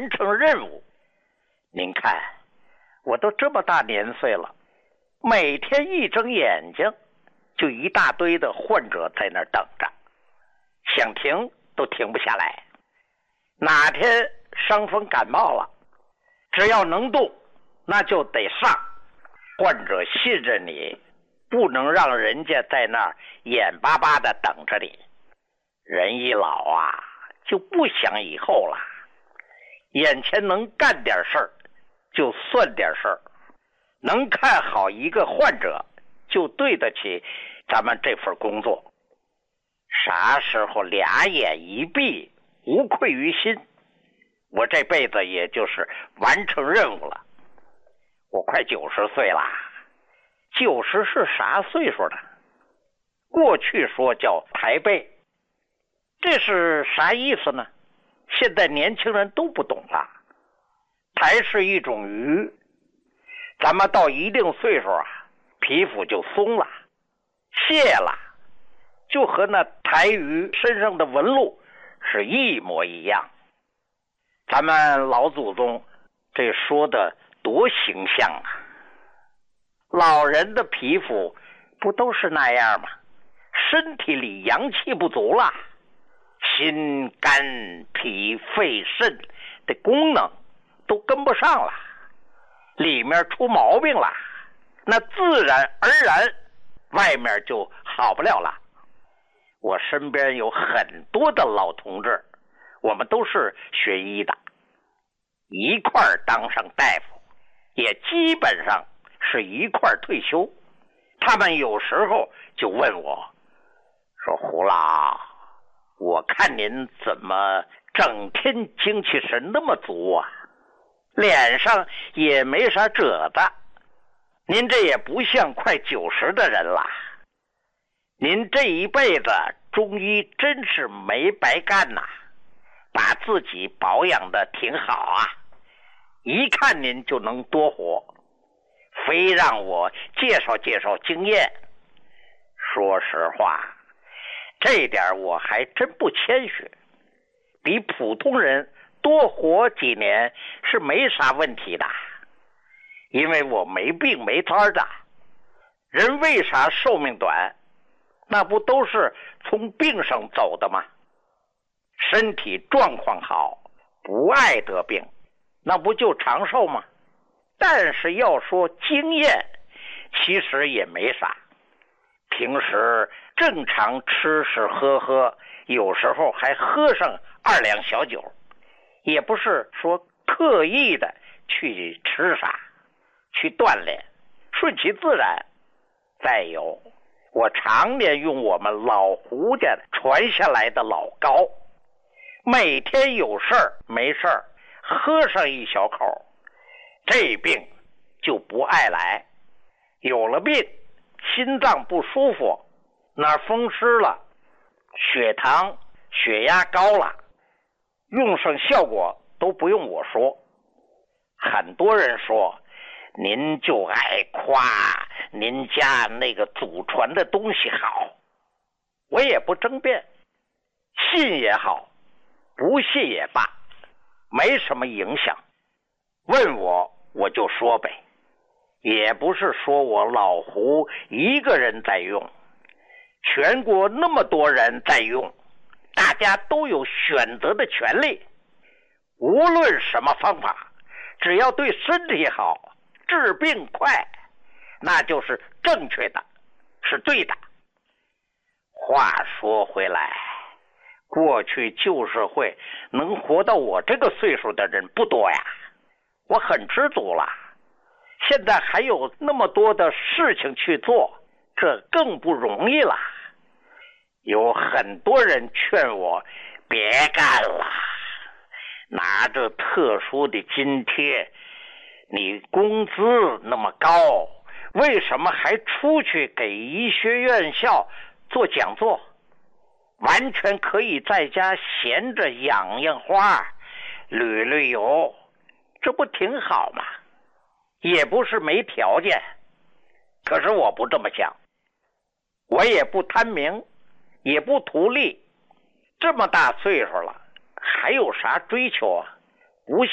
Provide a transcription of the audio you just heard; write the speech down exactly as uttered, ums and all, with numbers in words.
完成任务。您看，我都这么大年岁了，每天一睁眼睛就一大堆的患者在那儿等着，想停都停不下来。哪天伤风感冒了，只要能动那就得上。患者信任你，不能让人家在那儿眼巴巴的等着你。人一老啊，就不想以后了，眼前能干点事儿就算点事儿，能看好一个患者就对得起咱们这份工作。啥时候俩眼一闭，无愧于心，我这辈子也就是完成任务了。我快九十岁了，九十是啥岁数呢？过去说叫抬背，这是啥意思呢？现在年轻人都不懂了。抬是一种鱼，咱们到一定岁数啊，皮肤就松了，卸了，就和那抬鱼身上的纹路是一模一样。咱们老祖宗这说的多形象啊！老人的皮肤不都是那样吗？身体里阳气不足了，心肝脾肺肾的功能都跟不上了，里面出毛病了，那自然而然外面就好不了了。我身边有很多的老同志，我们都是学医的，一块儿当上大夫，也基本上是一块儿退休。他们有时候就问我说，胡老，我看您怎么整天精气神那么足啊，脸上也没啥褶子，您这也不像快九十的人了，您这一辈子中医真是没白干呐，把自己保养的挺好啊，一看您就能多活，非让我介绍介绍经验。说实话，这点我还真不谦虚，比普通人多活几年是没啥问题的，因为我没病没灾的。人为啥寿命短？那不都是从病上走的吗？身体状况好，不爱得病，那不就长寿吗？但是要说经验，其实也没啥。平时正常吃吃喝喝，有时候还喝上二两小酒，也不是说刻意的去吃啥，去锻炼，顺其自然。再有，我常年用我们老胡家传下来的老膏，每天有事儿没事儿喝上一小口，这病就不爱来。有了病，心脏不舒服，哪风湿了，血糖血压高了，用上效果都不用我说。很多人说您就爱夸您家那个祖传的东西好，我也不争辩，信也好，不信也罢，没什么影响。问我我就说呗，也不是说我老胡一个人在用，全国那么多人在用，大家都有选择的权利。无论什么方法，只要对身体好，治病快，那就是正确的，是对的。话说回来，过去旧社会能活到我这个岁数的人不多呀，我很知足了。现在还有那么多的事情去做，这更不容易了。有很多人劝我别干了，拿着特殊的津贴，你工资那么高，为什么还出去给医学院校做讲座？完全可以在家闲着养养花，旅旅游，这不挺好吗？也不是没条件，可是我不这么想，我也不贪名，也不图利，这么大岁数了，还有啥追求啊？不